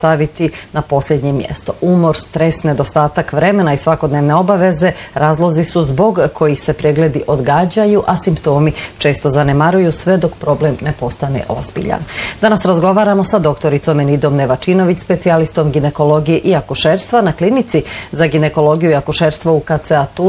staviti na posljednje mjesto. Umor, stres, nedostatak vremena i svakodnevne obaveze razlozi su zbog kojih se pregledi odgađaju, a simptomi često zanemaruju sve dok problem ne postane ozbiljan. Danas razgovaramo sa doktoricom Enidom Nevačinović, specijalistom ginekologije i akušerstva na klinici za ginekologiju i akušerstvo UKC-a